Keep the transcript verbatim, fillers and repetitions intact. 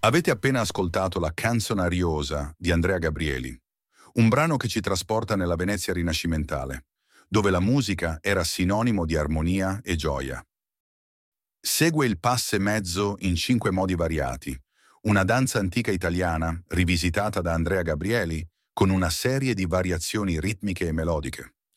Avete appena ascoltato la Canzone Ariosa di Andrea Gabrieli, un brano che ci trasporta nella Venezia rinascimentale, dove la musica era sinonimo di armonia e gioia. Segue il passe mezzo in cinque modi variati, una danza antica italiana rivisitata da Andrea Gabrieli con una serie di variazioni ritmiche e melodiche.